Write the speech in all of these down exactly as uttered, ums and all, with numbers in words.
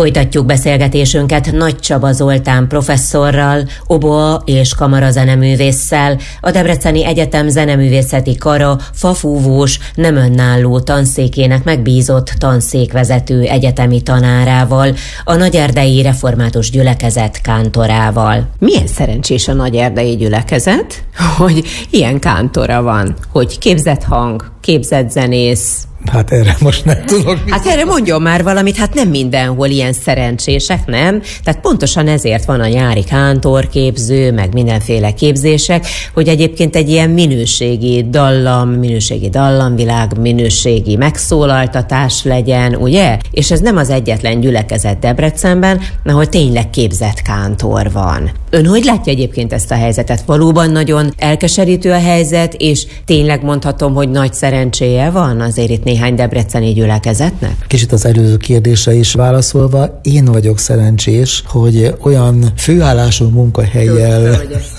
Folytatjuk beszélgetésünket Nagy Csaba Zoltán professzorral, oboa és kamarazeneművésszel, a Debreceni Egyetem zeneművészeti kara fafúvós, nem önálló tanszékének megbízott tanszékvezető egyetemi tanárával, a Nagyerdei Református Gyülekezet kántorával. Milyen szerencsés a Nagyerdei Gyülekezet, hogy ilyen kántora van, hogy képzett hang, képzett zenész. Hát erre most nem tudok. Hát erre mondjon már valamit, hát nem mindenhol ilyen szerencsések, nem? Tehát pontosan ezért van a nyári kántorképző, meg mindenféle képzések, hogy egyébként egy ilyen minőségi dallam, minőségi dallamvilág, minőségi megszólaltatás legyen, ugye? És ez nem az egyetlen gyülekezet Debrecenben, ahol tényleg képzett kántor van. Ön hogy látja egyébként ezt a helyzetet? Valóban nagyon elkeserítő a helyzet, és tényleg mondhatom, hogy nagy szerencséje van azért itt néhány debreceni gyülekezetnek? Kicsit az előző kérdésre is válaszolva, én vagyok szerencsés, hogy olyan főállású munkahellyel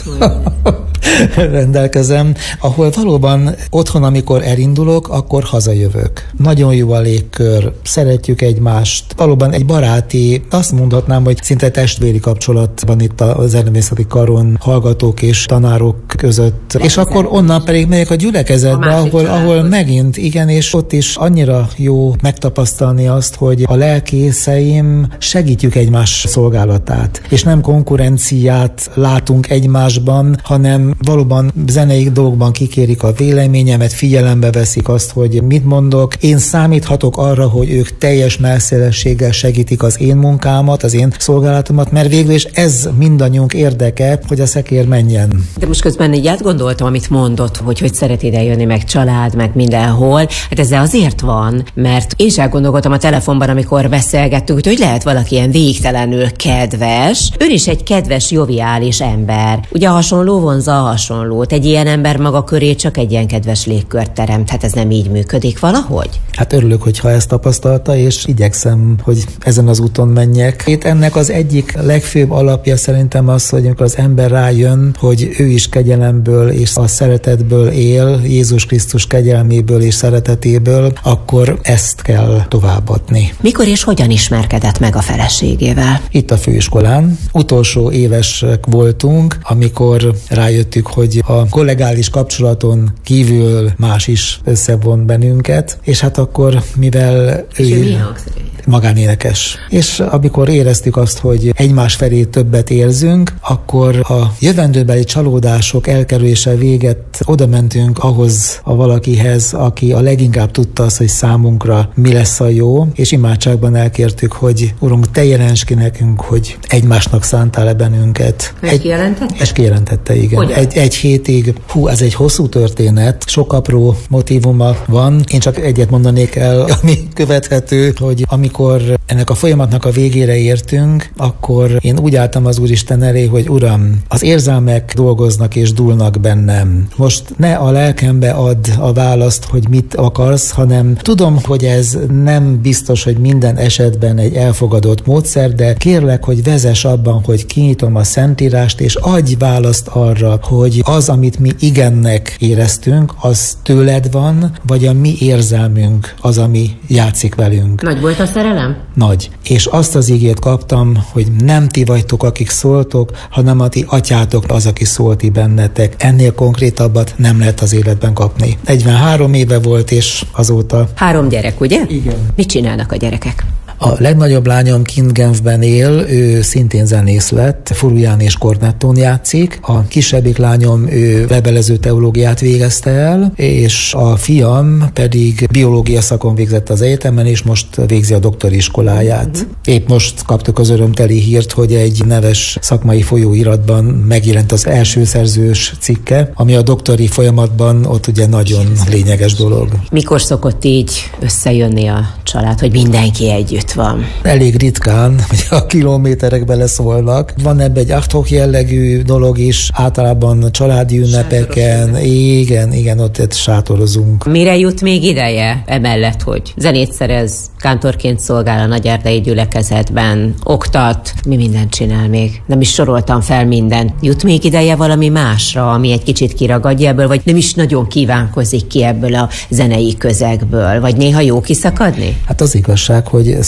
rendelkezem, ahol valóban otthon, amikor elindulok, akkor hazajövök. Nagyon jó a légkör, szeretjük egymást, valóban egy baráti, azt mondhatnám, hogy szinte testvéri kapcsolat van itt a zeneművészeti karon hallgatók és tanárok között. És akkor onnan pedig megyek a gyülekezetbe, ahol, ahol megint, igen, és ott is annyira jó megtapasztalni azt, hogy a lelkészeim segítjük egymás szolgálatát, és nem konkurenciát látunk egymásban, hanem valóban zenei dolgokban kikérik a véleményemet, figyelembe veszik azt, hogy mit mondok. Én számíthatok arra, hogy ők teljes mellszélességgel segítik az én munkámat, az én szolgálatomat, mert végül is ez mindannyiunk érdeke, hogy a szekér menjen. De most közben így átgondoltam, amit mondott, hogy hogy szeret ide jönni, meg család, meg mindenhol. Hát ez azért van, mert én is elgondolkodtam a telefonban, amikor beszélgettünk, hogy lehet valaki ilyen végtelenül kedves. Ön is egy kedves, joviális ember. Ugye hasonló vonza a hasonlót. Egy ilyen ember maga köré csak egy ilyen kedves légkört teremt. Hát ez nem így működik valahogy? Hát örülök, hogyha ezt tapasztalta, és igyekszem, hogy ezen az úton menjek. Itt ennek az egyik legfőbb alapja szerintem az, hogy amikor az ember rájön, hogy ő is kegyelemből és a szeretetből él, Jézus Krisztus kegyelméből és szeretetéből, akkor ezt kell továbbadni. Mikor és hogyan ismerkedett meg a feleségével? Itt a főiskolán. Utolsó évesek voltunk, amikor rájöttük, hogy a kollegális kapcsolaton kívül más is összevon bennünket, és hát akkor, mivel és ő, ő milyen hangszerű? Magánénekes. És amikor éreztük azt, hogy egymás felé többet érzünk, akkor a jövendőbeli csalódások elkerülése véget oda mentünk ahhoz a valakihez, aki a leginkább tudta azt, hogy számunkra mi lesz a jó, és imádságban elkértük, hogy Urunk, te jelents ki nekünk, hogy egymásnak szántál-e bennünket. Meg kijelentette? És kijelentette, igen. Egy, egy hétig, hú, ez egy hosszú történet, sok apró motívuma van. Én csak egyet mondanék el, ami követhető, hogy amikor ennek a folyamatnak a végére értünk, akkor én úgy álltam az Úristen elé, hogy Uram, az érzelmek dolgoznak és dúlnak bennem. Most ne a lelkembe add a választ, hogy mit akarsz, hanem tudom, hogy ez nem biztos, hogy minden esetben egy elfogadott módszer, de kérlek, hogy vezess abban, hogy kinyitom a Szentírást, és adj választ arra, hogy az, amit mi igennek éreztünk, az tőled van, vagy a mi érzelmünk az, ami játszik velünk. Nagy volt a szerelem? Nagy. És azt az ígét kaptam, hogy nem ti vagytok, akik szóltok, hanem a ti atyátok az, aki szólt bennetek. Ennél konkrétabbat nem lehet az életben kapni. negyvenhárom éve volt, és azóta... Három gyerek, ugye? Igen. Mit csinálnak a gyerekek? A legnagyobb lányom kint Genfben él, ő szintén zenész lett, furuján és kornettón játszik. A kisebbik lányom, ő levelező teológiát végezte el, és a fiam pedig biológia szakon végzett az egyetemen, és most végzi a doktori iskoláját. Uh-huh. Épp most kaptuk az örömteli hírt, hogy egy neves szakmai folyóiratban megjelent az első szerzős cikke, ami a doktori folyamatban ott ugye nagyon lényeges dolog. Mikor szokott így összejönni a család, hogy mindenki együtt van? Elég ritkán, hogy a kilométerek beleszólnak. Van ebbe egy ad-hoc jellegű dolog is, általában családi ünnepeken, igen, igen, ott, ott sátorozunk. Mire jut még ideje emellett, hogy zenét szerez, kántorként szolgál a Nagyerdei Gyülekezetben, oktat, mi mindent csinál még? Nem is soroltam fel mindent. Jut még ideje valami másra, ami egy kicsit kiragadja ebből, vagy nem is nagyon kívánkozik ki ebből a zenei közegből, vagy néha jó kiszakadni? Hát az igazság, hogy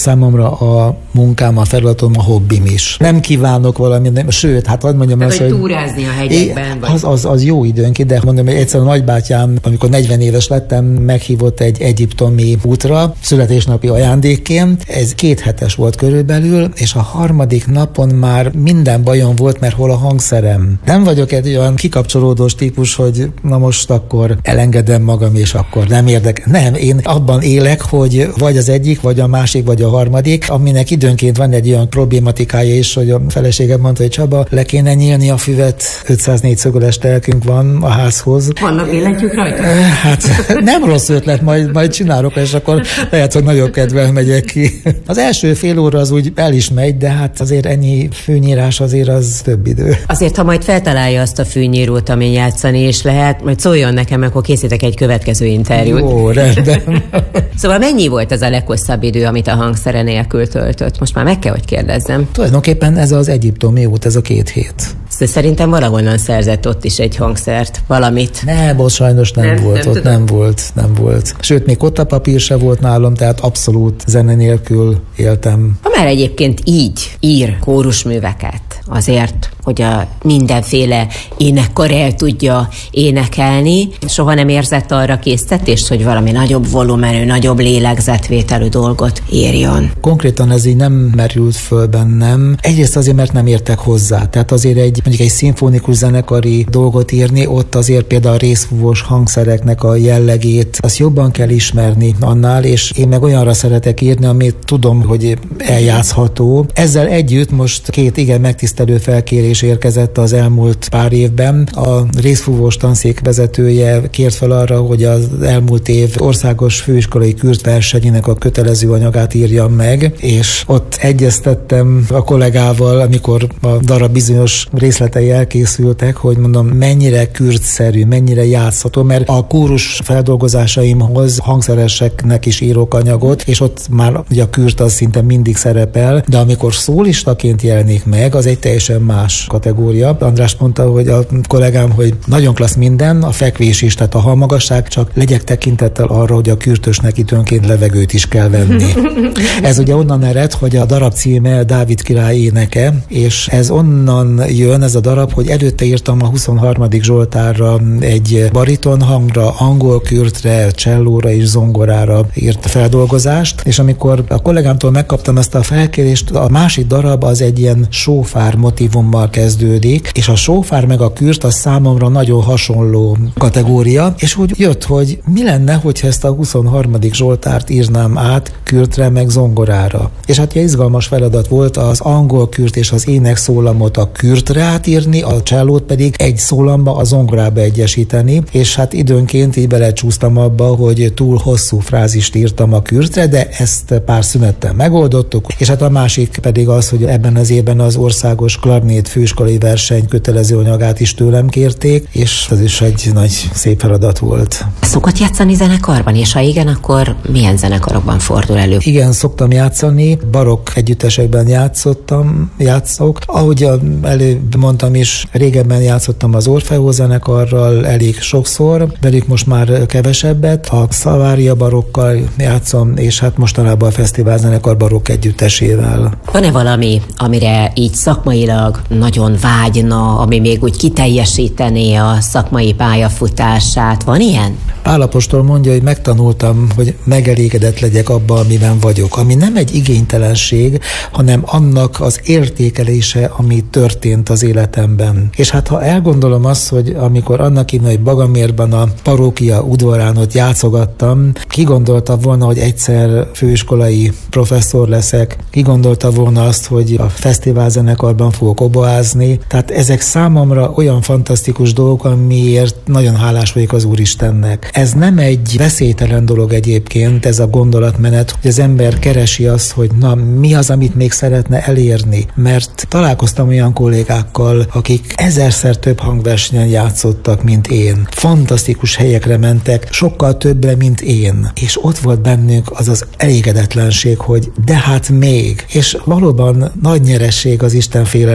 számomra a munkám, a feladatom, a hobbim is. Nem kívánok valami, nem, sőt, hát hadd mondjam azt, hogy túrázni a hegyekben. Vagy... Az, az, az jó időnként, de mondom, hogy egyszer a nagybátyám, amikor negyven éves lettem, meghívott egy egyiptomi útra, születésnapi ajándékként. Ez két hetes volt körülbelül, és a harmadik napon már minden bajom volt, mert hol a hangszerem. Nem vagyok egy olyan kikapcsolódós típus, hogy na most akkor elengedem magam, és akkor nem érdekel. Nem, én abban élek, hogy vagy az egyik, vagy a másik, vagy a harmadik, aminek időnként van egy olyan problématikája is, hogy a feleségem mondta, hogy Csaba, le kéne nyílni a füvet, ötszáznégy szögöles telkünk van a házhoz. Vannak billentyűk rajta? Hát nem rossz ötlet, majd, majd csinálok, és akkor lehet, hogy nagyobb kedvel megyek ki. Az első fél óra az úgy el is megy, de hát azért ennyi fűnyírás azért az több idő. Azért, ha majd feltalálja azt a fűnyírót, amin játszani is lehet, majd szóljon nekem, akkor készítek egy következő interjút. Jó, rendben. Szóval mennyi volt ez a leghosszabb idő, amit a hangszere nélkül töltött? Most már meg kell, hogy kérdezzem. Tulajdonképpen ez az egyiptomi út, ez a két hét. De szerintem valahonnan szerzett ott is egy hangszert, valamit. Nem, ott sajnos nem, nem volt, nem ott tudom. nem volt, nem volt. Sőt, még kottapapír se volt nálam, tehát abszolút zene nélkül éltem. Ha már egyébként így ír kórusműveket, azért, hogy a mindenféle énekkar el tudja énekelni, soha nem érzett arra késztetést, hogy valami nagyobb volumenű, nagyobb lélegzetvételű dolgot írjon. Konkrétan ez így nem merült föl bennem. Egyrészt azért, mert nem értek hozzá. Tehát azért egy, mondjuk egy szimfonikus zenekari dolgot írni, ott azért például a részfúvós hangszereknek a jellegét, azt jobban kell ismerni annál, és én meg olyanra szeretek írni, amit tudom, hogy eljátszható. Ezzel együtt most két igen megtisztelő felkérés érkezett az elmúlt pár évben. A részfúvós tanszék vezetője kért fel arra, hogy az elmúlt év országos főiskolai kürtversenyének a kötelező anyagát írjam meg, és ott egyeztettem a kollégával, amikor a darab bizonyos részletei elkészültek, hogy mondom, mennyire kürtszerű, mennyire játszható, mert a kórus feldolgozásaimhoz hangszereseknek is írok anyagot, és ott már ugye a kürt az szinte mindig szerepel, de amikor szólistaként jelenik meg, az egy teljesen más kategória. András mondta, hogy a kollégám, hogy nagyon klassz minden, a fekvés is, tehát a hallmagasság, csak legyek tekintettel arra, hogy a kürtösnek időnként levegőt is kell venni. Ez ugye onnan ered, hogy a darab címe Dávid király éneke, és ez onnan jön ez a darab, hogy előtte írtam a huszonharmadik Zsoltárra egy bariton hangra, angol kürtre, csellóra és zongorára írt feldolgozást, és amikor a kollégámtól megkaptam ezt a felkérést, a másik darab az egy ilyen sófár motívummal kezdődik, és a sófár meg a kürt az számomra nagyon hasonló kategória, és úgy jött, hogy mi lenne, hogyha ezt a huszonharmadik Zsoltárt írnám át kürtre meg zongorára. És hát ilyen izgalmas feladat volt az angol kürt és az énekszólamot a kürtre átírni, a csellót pedig egy szólamba a zongorába egyesíteni, és hát időnként így belecsúsztam abba, hogy túl hosszú frázist írtam a kürtre, de ezt pár szünettel megoldottuk, és hát a másik pedig az, hogy ebben az évben az országos klarnét főiskolai verseny kötelező anyagát is tőlem kérték, és ez is egy nagy szép feladat volt. Szokott játszani zenekarban, és ha igen, akkor milyen zenekarokban fordul elő? Igen, szoktam játszani, barokk együttesekben játszottam, játszok. Ahogy előbb mondtam is, régebben játszottam az Orfeó zenekarral elég sokszor, velük most már kevesebbet. A Szavária barokkal játszom, és hát mostanában a Fesztivál zenekar barokk együttesével. Van-e valami, amire így szakmailag nagyon vágyna, ami még úgy kiteljesítené a szakmai pályafutását? Van ilyen? Pál apostol mondja, hogy megtanultam, hogy megelégedett legyek abban, amiben vagyok. Ami nem egy igénytelenség, hanem annak az értékelése, ami történt az életemben. És hát ha elgondolom azt, hogy amikor annak innen, hogy Bagamérban a parókia udvarán ott játszogattam, ki gondolta volna, hogy egyszer főiskolai professzor leszek, ki gondolta volna azt, hogy a fesztivál zenekarban fogok oboázni. Tehát ezek számomra olyan fantasztikus dolgok, amiért nagyon hálás vagyok az Úristennek. Ez nem egy veszélytelen dolog egyébként, ez a gondolatmenet, hogy az ember keresi azt, hogy na, mi az, amit még szeretne elérni. Mert találkoztam olyan kollégákkal, akik ezerszer több hangversenyen játszottak, mint én. Fantasztikus helyekre mentek, sokkal többre, mint én. És ott volt bennünk az az elégedetlenség, hogy de hát még. És valóban nagy nyeresség az Isten félelem megelégedése.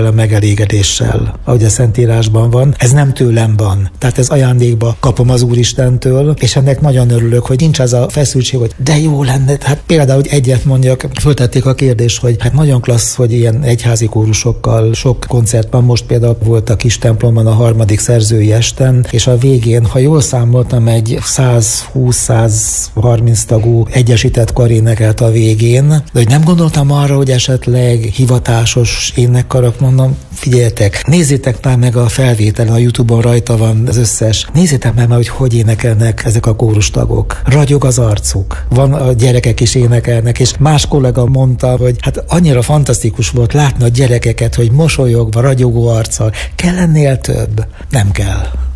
megelégedéssel, ahogy a Szentírásban van. Ez nem tőlem van. Tehát ez ajándékba kapom az Úristentől, és ennek nagyon örülök, hogy nincs az a feszültség, hogy de jó lenne. Hát például, hogy egyet mondjak, föltették a kérdést, hogy hát nagyon klassz, hogy ilyen egyházi kórusokkal sok koncert van. Most például volt a kis templomban a harmadik szerzői esten, és a végén, ha jól számoltam, egy száz húsz száz harminc tagú egyesített kar énekelt a végén, de hogy nem gondoltam arra, hogy esetleg hivatásos énekkarok, mondom, figyeljetek, nézzétek már meg a felvételen, a YouTube-on rajta van az összes, nézzétek meg már, hogy hogy énekelnek ezek a kórustagok. Ragyog az arcuk. Van, a gyerekek is énekelnek, és más kollega mondta, hogy hát annyira fantasztikus volt látni a gyerekeket, hogy mosolyogva, ragyogó arccal. Kell ennél több? Nem kell.